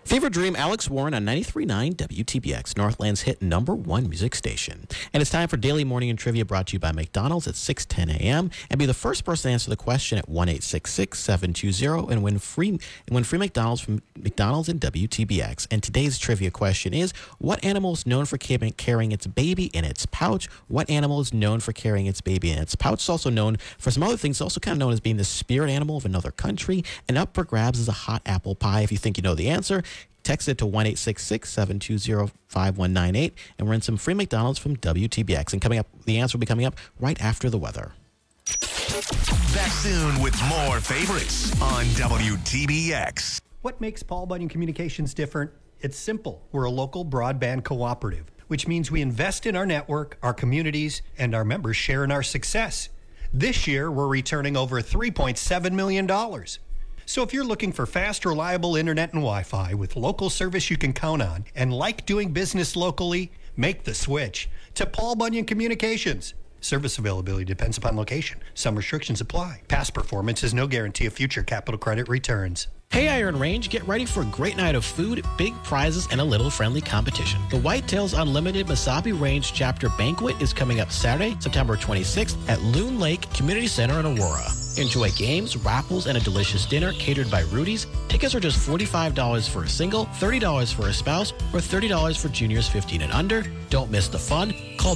Fever Dream, Alex Warren on 93.9 WTBX, Northland's hit #1 music station. And it's time for Daily Morning and Trivia, brought to you by McDonald's at 6:10 a.m. And be the first person to answer the question at 1-866-720 and win free McDonald's from McDonald's and WTBX. And today's trivia question is, what animal is known for carrying its baby in its pouch? What animal is known for carrying its baby in its pouch? It's also known for some other things. It's also kind of known as being the spirit animal of another country. And up for grabs is a hot apple pie. If you think you know the answer, text it to 1-866-720-5198 and win some free McDonald's from WTBX. And coming up, the answer will be coming up right after the weather. Back soon with more favorites on WTBX. What makes Paul Bunyan Communications different? It's simple. We're a local broadband cooperative, which means we invest in our network, our communities, and our members share in our success. This year, we're returning over $3.7 million. So if you're looking for fast, reliable internet and Wi-Fi with local service you can count on and like doing business locally, make the switch to Paul Bunyan Communications. Service availability depends upon location. Some restrictions apply. Past performance is no guarantee of future capital credit returns. Hey Iron Range, get ready for a great night of food, big prizes, and a little friendly competition. The Whitetails Unlimited Mesabi Range Chapter Banquet is coming up Saturday, September 26th at Loon Lake Community Center in Aurora. Enjoy games, raffles, and a delicious dinner catered by Rudy's. Tickets are just $45 for a single, $30 for a spouse, or $30 for juniors 15 and under. Don't miss the fun. Call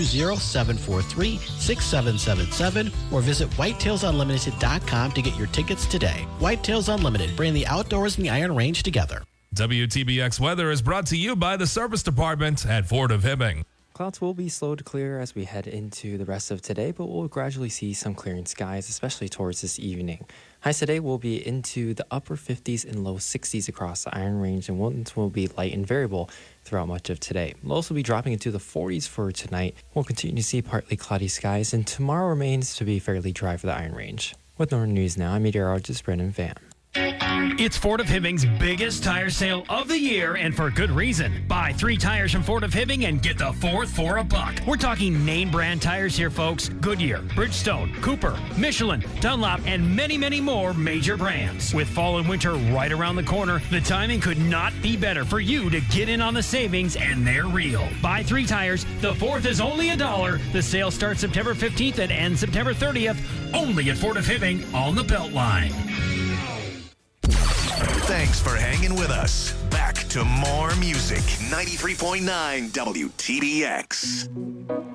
920-743-6777 or visit whitetailsunlimited.com to get your tickets today. Whitetails Unlimited, bring the outdoors and the Iron Range together. WTBX weather is brought to you by the Service Department at Fort of Hibbing. Clouds will be slow to clear as we head into the rest of today, but we'll gradually see some clearing skies, especially towards this evening. Highs today will be into the upper 50s and low 60s across the Iron Range, and winds will be light and variable throughout much of today. Lows will be dropping into the 40s for tonight. We'll continue to see partly cloudy skies, and tomorrow remains to be fairly dry for the Iron Range. With Northern News Now, I'm meteorologist Brendan Pham. It's Fort of Hibbing's biggest tire sale of the year, and for good reason. Buy 3 tires from Fort of Hibbing and get the 4th for $1. We're talking name brand tires here, folks. Goodyear, Bridgestone, Cooper, Michelin, Dunlop, and many, many more major brands. With fall and winter right around the corner, the timing could not be better for you to get in on the savings, and they're real. Buy 3 tires. The 4th is only $1. The sale starts September 15th and ends September 30th, only at Fort of Hibbing on the Beltline. Thanks for hanging with us. Back to more music. 93.9 WTBX.